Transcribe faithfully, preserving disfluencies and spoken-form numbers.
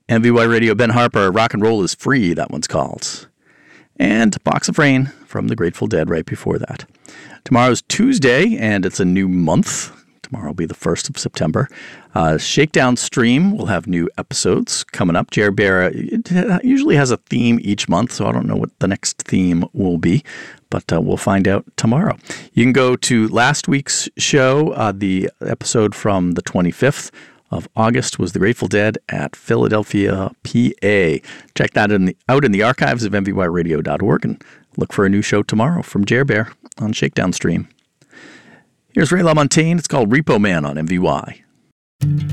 M V Y Radio, Ben Harper, Rock and Roll is Free, that one's called. And Box of Rain from the Grateful Dead right before that. Tomorrow's Tuesday, and it's a new month. Tomorrow will be the first of September. Uh, Shakedown Stream will have new episodes coming up. Jer Bear usually has a theme each month, so I don't know what the next theme will be, but uh, we'll find out tomorrow. You can go to last week's show. Uh, the episode from the twenty-fifth of August was The Grateful Dead at Philadelphia, P A. Check that in the, out in the archives of M V Y radio dot org and look for a new show tomorrow from Jer Bear on Shakedown Stream. Here's Ray LaMontagne. It's called Repo Man on M V Y.